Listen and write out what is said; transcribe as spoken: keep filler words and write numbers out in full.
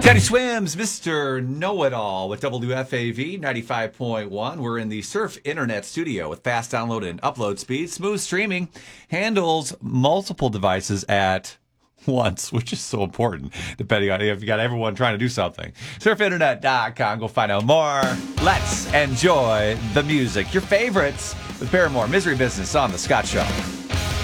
Teddy Swims, Mister Know-It-All with W F A V ninety-five point one. We're in the Surf Internet studio with fast download and upload speed. Smooth streaming handles multiple devices at once, which is so important, depending on if you got everyone trying to do something. surf internet dot com. Go find out more. Let's enjoy the music. Your favorites with Paramore, Misery Business on The Scott Show.